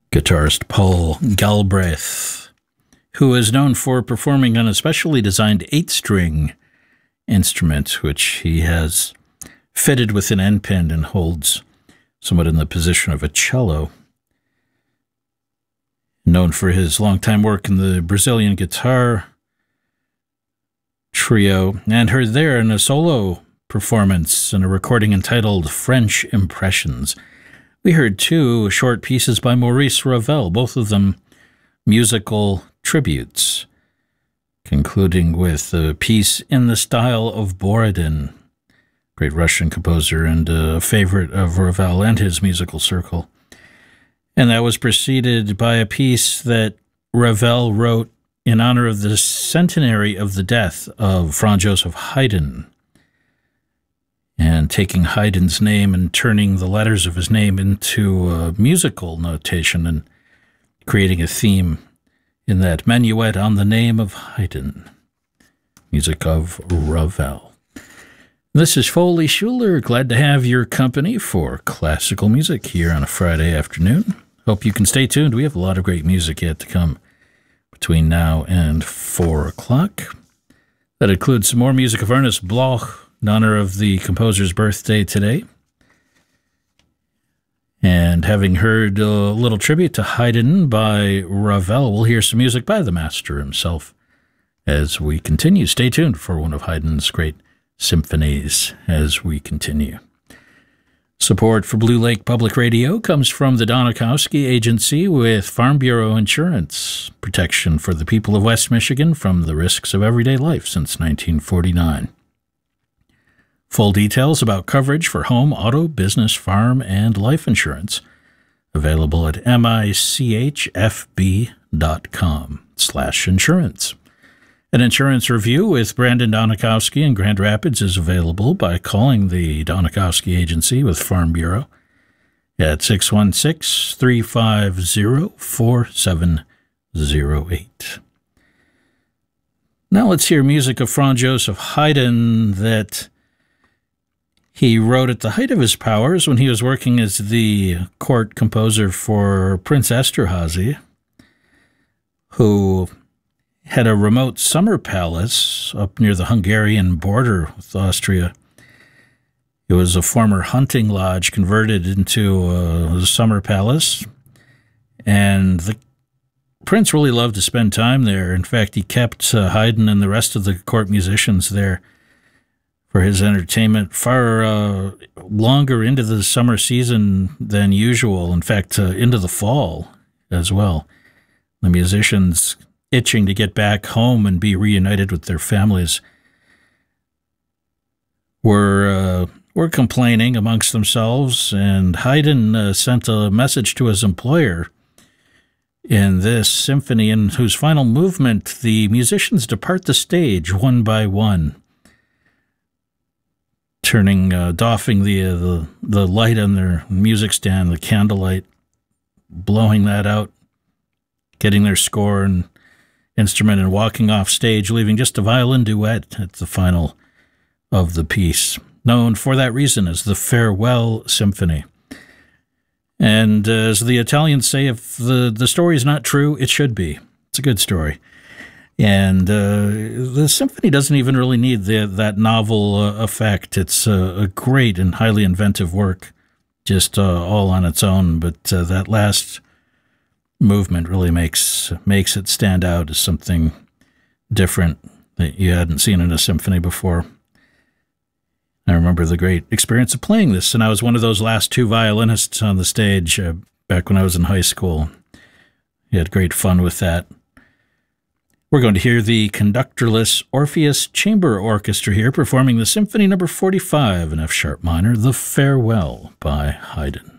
Guitarist Paul Galbraith, who is known for performing on a specially designed 8-string instrument, which he has fitted with an end pin and holds somewhat in the position of a cello. Known for his longtime work in the Brazilian guitar trio, and heard there in a solo performance in a recording entitled French Impressions. We heard 2 short pieces by Maurice Ravel, both of them musical tributes, concluding with a piece in the style of Borodin, great Russian composer and a favorite of Ravel and his musical circle. And that was preceded by a piece that Ravel wrote in honor of the centenary of the death of Franz Joseph Haydn, and taking Haydn's name and turning the letters of his name into a musical notation and creating a theme in that minuet on the name of Haydn, music of Ravel. This is Foley Schuler, glad to have your company for classical music here on a Friday afternoon. Hope you can stay tuned. We have a lot of great music yet to come between now and 4 o'clock. That includes some more music of Ernest Bloch, in honor of the composer's birthday today. And having heard a little tribute to Haydn by Ravel, we'll hear some music by the master himself as we continue. Stay tuned for one of Haydn's great symphonies as we continue. Support for Blue Lake Public Radio comes from the Donikowski Agency with Farm Bureau Insurance, protection for the people of West Michigan from the risks of everyday life since 1949. Full details about coverage for home, auto, business, farm, and life insurance available at michfb.com/insurance. An insurance review with Brandon Donikowski in Grand Rapids is available by calling the Donikowski Agency with Farm Bureau at 616-350-4708. Now let's hear music of Franz Joseph Haydn that he wrote at the height of his powers when he was working as the court composer for Prince Esterhazy, who had a remote summer palace up near the Hungarian border with Austria. It was a former hunting lodge converted into a summer palace, and the prince really loved to spend time there. In fact, he kept Haydn and the rest of the court musicians there for his entertainment far longer into the summer season than usual. In fact, into the fall as well. The musicians itching to get back home and be reunited with their families were complaining amongst themselves, and Haydn sent a message to his employer in this symphony, in whose final movement the musicians depart the stage one by one, doffing the light on their music stand, the candlelight, blowing that out, getting their score and instrument, and walking off stage, leaving just a violin duet at the final of the piece, known for that reason as the Farewell Symphony. And as the Italians say, if the story is not true, it should be. It's a good story. And the symphony doesn't even really need that novel effect. It's a great and highly inventive work, just all on its own. But that last movement really makes it stand out as something different that you hadn't seen in a symphony before. I remember the great experience of playing this, and I was one of those last 2 violinists on the stage back when I was in high school. We had great fun with that. We're going to hear the conductorless Orpheus Chamber Orchestra here performing the Symphony No. 45 in F-sharp minor, The Farewell by Haydn.